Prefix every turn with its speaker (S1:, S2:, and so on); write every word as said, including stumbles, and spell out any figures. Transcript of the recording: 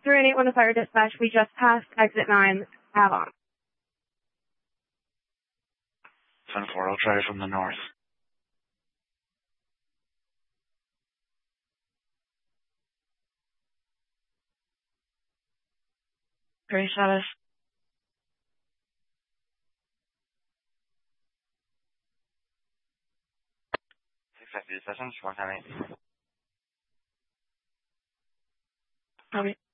S1: three one eight one to Fire Dispatch. We just passed exit nine, Avon.
S2: ten four, I'll try from the north.
S3: Gray status.
S2: six fifty sessions, one ten eight.
S3: Copy.